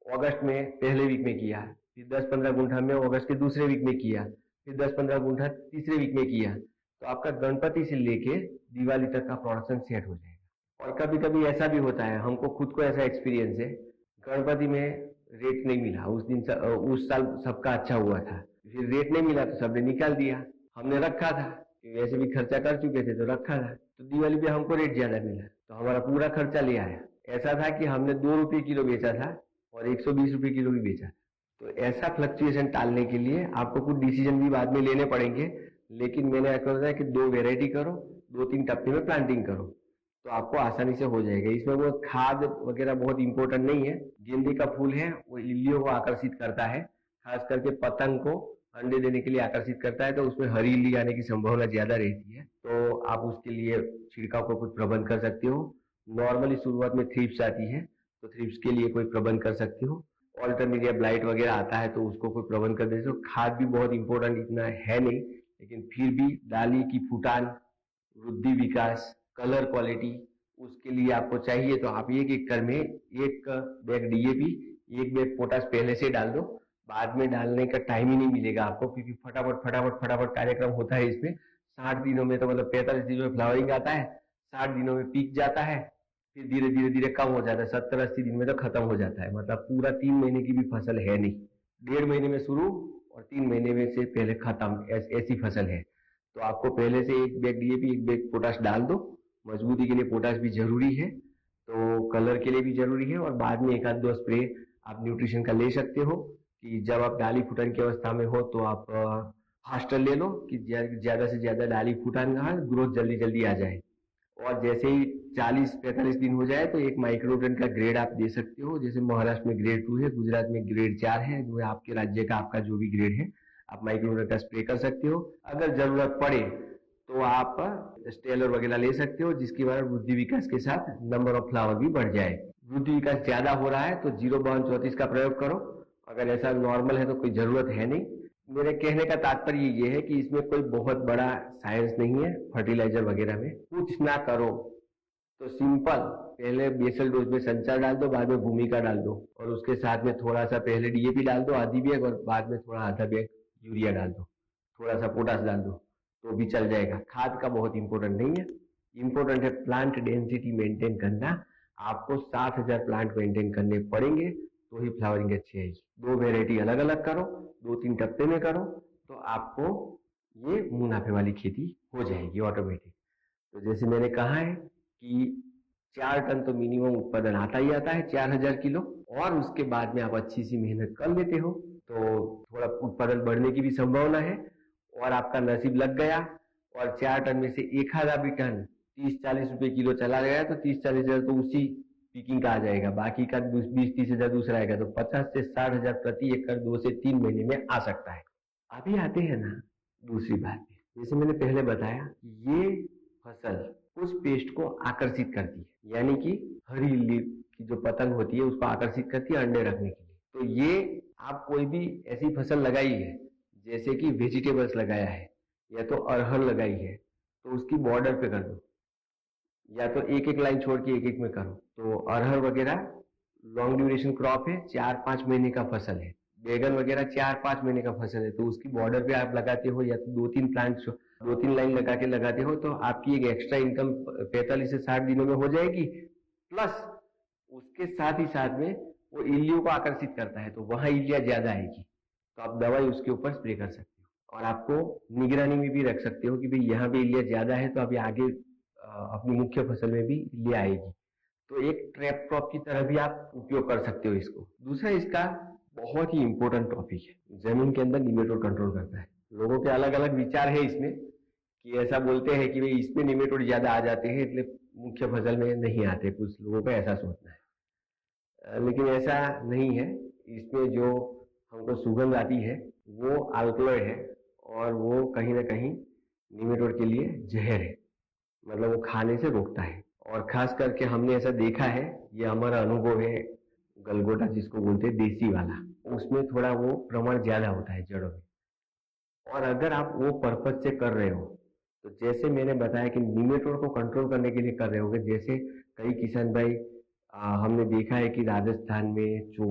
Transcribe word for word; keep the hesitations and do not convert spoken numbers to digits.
अगस्त में पहले वीक में किया, फिर दस पंद्रह गुंठा में अगस्त के दूसरे वीक में किया, फिर दस पंद्रह गुंठा तीसरे वीक में किया, तो आपका गणपति से लेके दिवाली तक का प्रोडक्शन सेट हो जाएगा। और कभी कभी ऐसा भी होता है, हमको खुद को ऐसा एक्सपीरियंस है, गणपति में रेट नहीं मिला उस दिन, उस साल सबका अच्छा हुआ था, फिर रेट नहीं मिला तो सबने निकाल दिया, हमने रखा था, वैसे भी खर्चा कर चुके थे तो रखा था, तो दिवाली पे हमको रेट ज्यादा मिला तो हमारा पूरा खर्चा ले आया। ऐसा था कि हमने दो रुपये किलो बेचा था और एक सौ बीस रुपये किलो भी बेचा। तो ऐसा फ्लक्चुएशन टालने के लिए आपको कुछ डिसीजन भी बाद में लेने पड़ेंगे, लेकिन मैंने ऐसा बताया कि दो वेराइटी करो, दो तीन टप्पे में प्लांटिंग करो, तो आपको आसानी से हो जाएगा। इसमें वो खाद वगैरह बहुत इंपॉर्टेंट नहीं है। गेंदे का फूल है वो इल्लियों को आकर्षित करता है, खास करके पतंग को अंडे देने के लिए आकर्षित करता है, तो उसमें हरी इल्ली आने की संभावना ज्यादा रहती है, तो आप उसके लिए छिड़काव को कुछ प्रबंध कर सकते हो। नॉर्मली शुरुआत में थ्रिप्स आती है तो थ्रिप्स के लिए कोई प्रबंध कर सकते हो। ऑल्टरमीडिया ब्लाइट वगैरह आता है तो उसको कोई प्रबंध कर देते हो। खाद भी बहुत इंपॉर्टेंट इतना है नहीं, लेकिन फिर भी डाली की फुटान, वृद्धि, विकास, कलर क्वालिटी, उसके लिए आपको चाहिए तो आप एक एकड़ में एक बैग डीएपी, एक बैग पोटास पहले से डाल दो। बाद में डालने का टाइम ही नहीं मिलेगा आपको, क्योंकि फटाफट फटाफट फटाफट कार्यक्रम होता है इसमें। साठ दिनों में तो मतलब पैंतालीस दिनों में फ्लावरिंग आता है, साठ दिनों में पीक जाता है, फिर धीरे धीरे धीरे कम हो जाता है, सत्तर अस्सी दिन में तो खत्म हो जाता है। मतलब पूरा तीन महीने की भी फसल है नहीं, डेढ़ महीने में शुरू और तीन महीने में से पहले खत्म, ऐस, ऐसी फसल है। तो आपको पहले से एक बैग डीएपी एक बैग पोटाश डाल दो। मजबूती के लिए पोटाश भी जरूरी है, तो कलर के लिए भी जरूरी है, और बाद में एक आध दो स्प्रे आप न्यूट्रिशन का ले सकते हो कि जब आप डाली फुटन की अवस्था में हो तो आप फास्टर ले लो कि ज्यादा से ज्यादा डाली फुटन का ग्रोथ जल्दी जल्दी आ जाए। और जैसे ही चालीस पैंतालीस दिन हो जाए तो एक माइक्रोटन का ग्रेड आप दे सकते हो। जैसे महाराष्ट्र में ग्रेड टू है, गुजरात में ग्रेड चार है, जो आपके राज्य का आपका जो भी ग्रेड है आप माइक्रोटन का स्प्रे कर सकते हो। अगर जरूरत पड़े तो आप स्टेलर वगैरह ले सकते हो, जिसके बाद वृद्धि विकास के साथ नंबर ऑफ फ्लावर भी बढ़ जाए। वृद्धि विकास ज्यादा हो रहा है तो जीरो बावन चौतीस का प्रयोग करो, अगर ऐसा नॉर्मल है तो कोई जरूरत है नहीं। मेरे कहने का तात्पर्य ये है कि इसमें कोई बहुत बड़ा साइंस नहीं है। फर्टिलाइजर वगैरह में कुछ ना करो तो सिंपल, पहले बेसल डोज में संचार डाल दो, बाद में भूमिका डाल दो, और उसके साथ में थोड़ा सा पहले डीएपी डाल दो आधी बैग, और बाद में थोड़ा आधा बैग यूरिया डाल दो, थोड़ा सा पोटास डाल दो, तो भी चल जाएगा। खाद का बहुत इंपॉर्टेंट नहीं है, इंपॉर्टेंट है प्लांट डेंसिटी मेंटेन करना। आपको सात हजार प्लांट मेंटेन करने पड़ेंगे तो ही फ्लावरिंग अच्छी आएगी। दो वेराइटी अलग अलग करो, दो तीन टप्पे में करो, तो आपको ये मुनाफे वाली खेती हो जाएगी ऑटोमेटिक। तो जैसे मैंने कहा है कि चार टन तो मिनिमम उत्पादन आता ही आता है, चार हजार किलो, और उसके बाद में आप अच्छी सी मेहनत कर लेते हो तो थोड़ा उत्पादन बढ़ने की भी संभावना है। और आपका नसीब लग गया और चार टन में से एक आधा भी टन तीस चालीस रुपए किलो चला गया तो तीस चालीस हजार तो उसी पिकिंग का आ जाएगा, बाकी का बीस तीस हजार दूसरा आएगा, तो पचास से साठ हजार प्रति एकड़ दो से तीन महीने में आ सकता है। अभी आते हैं ना दूसरी बात पे, जैसे मैंने पहले बताया, ये फसल उस पेस्ट को आकर्षित करती है, यानी कि हरी इल्ली की जो पतंग होती है उसको आकर्षित करती है अंडे रखने के लिए। तो ये आप कोई भी ऐसी फसल लगाई है, जैसे कि वेजिटेबल्स लगाया है या तो अरहर लगाई है, तो उसकी बॉर्डर पे कर दो, या तो एक एक लाइन छोड़ के एक एक में करो। तो अरहर वगैरह लॉन्ग ड्यूरेशन क्रॉप है, चार पांच महीने का फसल है। बैगन वगैरह चार पांच महीने का फसल है, तो उसकी बॉर्डर पे आप लगाते हो, या तो दो तीन प्लांट दो तीन लाइन लगा के लगाते हो, तो आपकी एक एक्स्ट्रा इनकम पैंतालीस से साठ दिनों में हो जाएगी। प्लस उसके साथ ही साथ में वो इल्लियों को आकर्षित करता है, तो वहां इल्लियां ज्यादा आएगी, तो आप दवाई उसके ऊपर स्प्रे कर सकते हो। और आपको निगरानी में भी रख सकते हो कि भाई यहाँ पे इल्लियां ज्यादा है तो अभी आगे अपनी मुख्य फसल में भी इल्लियां आएगी, तो एक ट्रैप क्रॉप की तरह भी आप उपयोग कर सकते हो इसको। दूसरा इसका बहुत ही इंपॉर्टेंट टॉपिक है, जमीन के अंदर निमेटोड कंट्रोल करता है। लोगों के अलग अलग विचार है इसमें, कि ऐसा बोलते हैं कि भाई इसमें निमेटोड ज्यादा आ जाते हैं इसलिए मुख्य फसल में नहीं आते, कुछ लोगों का ऐसा सोचना है, लेकिन ऐसा नहीं है। इसमें जो हमको सुगंध आती है वो अल्कलॉइड है, और वो कहीं ना कहीं निमेटोड के लिए जहर है, मतलब वो खाने से रोकता है। और खास करके हमने ऐसा देखा है, ये हमारा अनुभव है, गलगोटा जिसको बोलते हैं देसी वाला, उसमें थोड़ा वो प्रमाण ज्यादा होता है जड़ों में। और अगर आप वो पर्पज से कर रहे हो, तो जैसे मैंने बताया कि निमेटोड को कंट्रोल करने के लिए कर रहे होगे, जैसे कई किसान भाई आ, हमने देखा है कि राजस्थान में